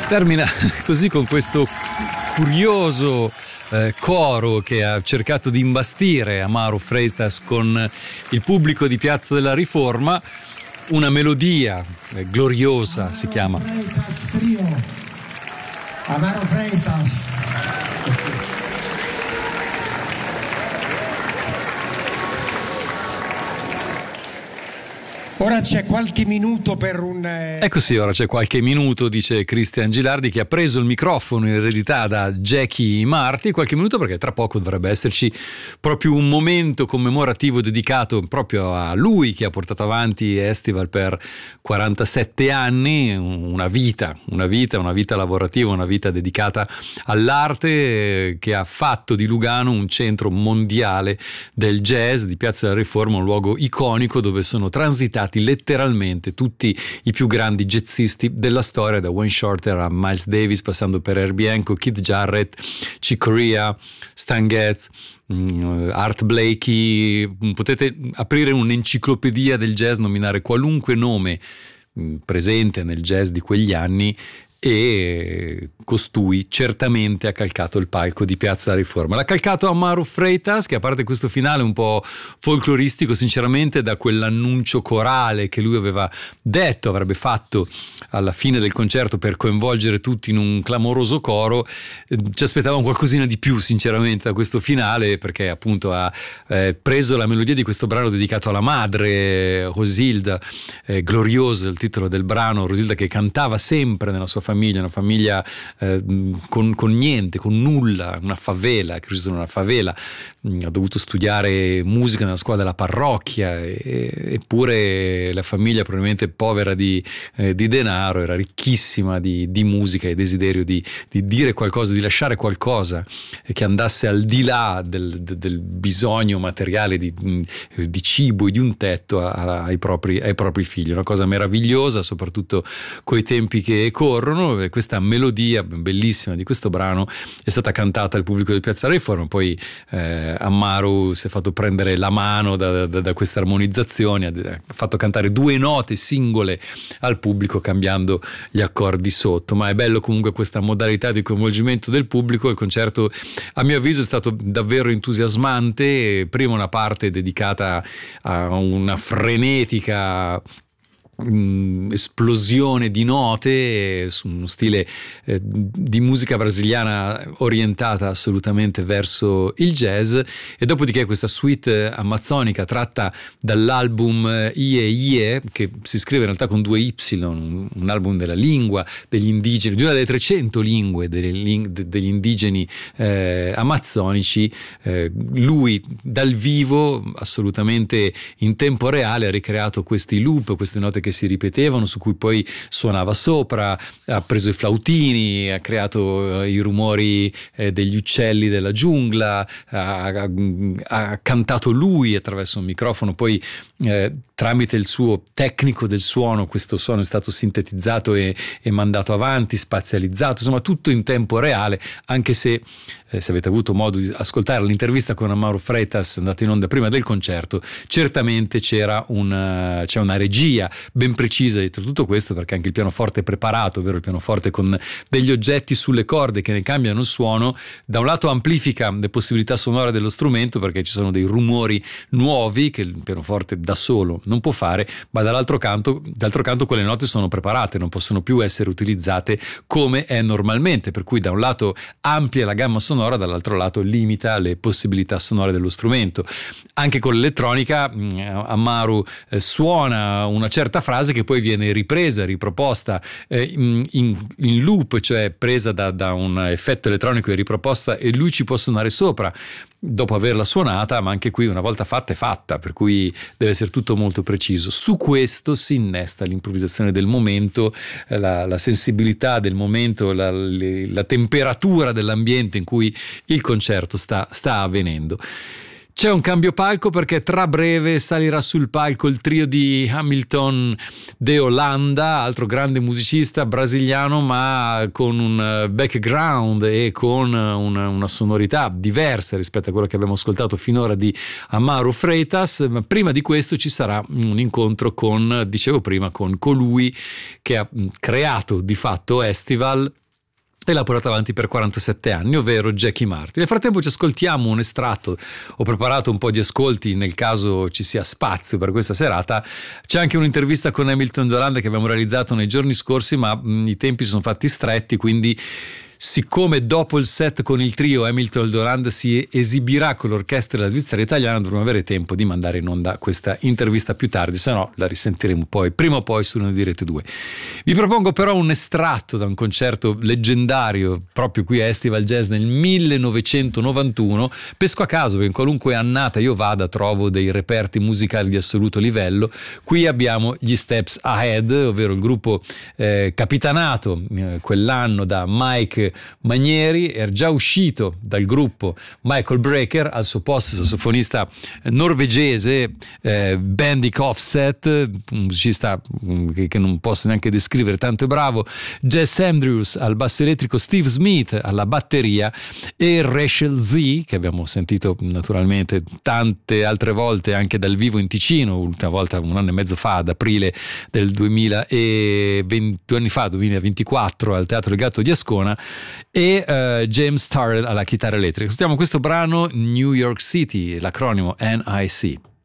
Termina così con questo curioso coro che ha cercato di imbastire Amaro Freitas con il pubblico di Piazza della Riforma. Una melodia gloriosa si chiama Freitas Trio. Amaro Freitas. Ora c'è qualche minuto per un... Ecco sì, ora c'è qualche minuto, dice Cristian Gilardi, che ha preso il microfono in eredità da Jackie Marti. Qualche minuto perché tra poco dovrebbe esserci proprio un momento commemorativo dedicato proprio a lui, che ha portato avanti Estival per 47 anni, una vita lavorativa, una vita dedicata all'arte, che ha fatto di Lugano un centro mondiale del jazz, di Piazza della Riforma, un luogo iconico dove sono transitati letteralmente tutti i più grandi jazzisti della storia, da Wayne Shorter a Miles Davis, passando per Herbie Hancock, Keith Jarrett, Chick Corea, Stan Getz, Art Blakey. Potete aprire un'enciclopedia del jazz, nominare qualunque nome presente nel jazz di quegli anni, e costui certamente ha calcato il palco di Piazza della Riforma. L'ha calcato Amaro Freitas, che a parte questo finale un po' folcloristico, sinceramente da quell'annuncio corale che lui aveva detto avrebbe fatto alla fine del concerto per coinvolgere tutti in un clamoroso coro, ci aspettavamo qualcosina di più sinceramente da questo finale, perché appunto ha preso la melodia di questo brano dedicato alla madre, Rosilda, glorioso il titolo del brano, Rosilda che cantava sempre nella sua famiglia, una famiglia con niente, con nulla, una favela, è cresciuto in una favela, ha dovuto studiare musica nella scuola della parrocchia, eppure la famiglia, probabilmente povera di denaro, era ricchissima di musica e desiderio di dire qualcosa, di lasciare qualcosa che andasse al di là del bisogno materiale di cibo e di un tetto ai propri figli. Una cosa meravigliosa, soprattutto coi tempi che corrono. Questa melodia bellissima di questo brano è stata cantata al pubblico di Piazza della Riforma, poi Amaro si è fatto prendere la mano da queste armonizzazioni, ha fatto cantare 2 note singole al pubblico cambiando gli accordi sotto. Ma è bello comunque questa modalità di coinvolgimento del pubblico. Il concerto, a mio avviso, è stato davvero entusiasmante. Prima una parte dedicata a una frenetica esplosione di note su uno stile di musica brasiliana orientata assolutamente verso il jazz, e dopodiché questa suite amazzonica tratta dall'album Ie, che si scrive in realtà con 2 Y, un album della lingua degli indigeni, di una delle 300 lingue degli indigeni amazzonici. Lui dal vivo, assolutamente in tempo reale, ha ricreato questi loop, queste note che si ripetevano, su cui poi suonava sopra, ha preso i flautini, ha creato i rumori degli uccelli della giungla, ha cantato lui attraverso un microfono, poi tramite il suo tecnico del suono questo suono è stato sintetizzato e mandato avanti, spazializzato, insomma tutto in tempo reale, anche se avete avuto modo di ascoltare l'intervista con Amaro Freitas andata in onda prima del concerto, certamente c'è una regia ben precisa dietro tutto questo, perché anche il pianoforte è preparato, ovvero il pianoforte con degli oggetti sulle corde che ne cambiano il suono, da un lato amplifica le possibilità sonore dello strumento perché ci sono dei rumori nuovi che il pianoforte da solo non può fare, ma d'altro canto quelle note sono preparate, non possono più essere utilizzate come è normalmente, per cui da un lato amplia la gamma sonora, dall'altro lato limita le possibilità sonore dello strumento. Anche con l'elettronica Amaro suona una certa frase che poi viene ripresa, riproposta in loop, cioè presa da un effetto elettronico e riproposta, e lui ci può suonare sopra dopo averla suonata, ma anche qui una volta fatta è fatta, per cui deve essere tutto molto preciso. Su questo si innesta l'improvvisazione del momento, la sensibilità del momento, la temperatura dell'ambiente in cui il concerto sta avvenendo. C'è un cambio palco perché tra breve salirà sul palco il trio di Hamilton de Holanda, altro grande musicista brasiliano ma con un background e con una sonorità diversa rispetto a quello che abbiamo ascoltato finora di Amaro Freitas. Ma prima di questo ci sarà un incontro con, dicevo prima, con colui che ha creato di fatto Estival e l'ha portato avanti per 47 anni, ovvero Jackie Martin. Nel frattempo ci ascoltiamo un estratto, ho preparato un po' di ascolti nel caso ci sia spazio per questa serata. C'è anche un'intervista con Hamilton de Holanda che abbiamo realizzato nei giorni scorsi, ma i tempi sono fatti stretti, quindi siccome dopo il set con il trio Hamilton de Holanda si esibirà con l'orchestra della Svizzera italiana, dovremo avere tempo di mandare in onda questa intervista più tardi, se no la risentiremo poi prima o poi su una di Rete 2. Vi propongo però un estratto da un concerto leggendario proprio qui a Estival Jazz nel 1991. Pesco a caso, perché in qualunque annata io vada trovo dei reperti musicali di assoluto livello. Qui abbiamo gli Steps Ahead, ovvero il gruppo capitanato quell'anno da Mike Manieri. Era già uscito dal gruppo Michael Brecker, al suo posto sassofonista norvegese Bendik Offset, un musicista che non posso neanche descrivere, tanto è bravo, Jess Andrews al basso elettrico, Steve Smith alla batteria e Rachel Z, che abbiamo sentito naturalmente tante altre volte anche dal vivo in Ticino, l'ultima volta un anno e mezzo fa, ad aprile del 2024 al Teatro del Gatto di Ascona, e James Turrell alla chitarra elettrica. Ascoltiamo questo brano, New York City, l'acronimo NIC.